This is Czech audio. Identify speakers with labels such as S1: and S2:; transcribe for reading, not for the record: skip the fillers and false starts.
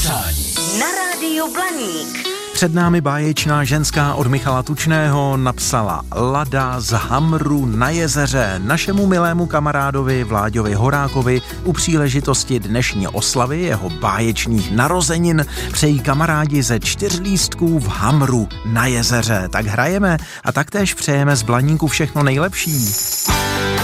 S1: přání
S2: na rádiu Blaník.
S3: Před námi báječná ženská od Michala Tučného napsala Lada z Hamru na jezeře našemu milému kamarádovi Vláďovi Horákovi u příležitosti dnešní oslavy jeho báječných narozenin přejí kamarádi ze 4 lístků v Hamru na jezeře. Tak hrajeme a taktéž přejeme z Blaníku všechno nejlepší.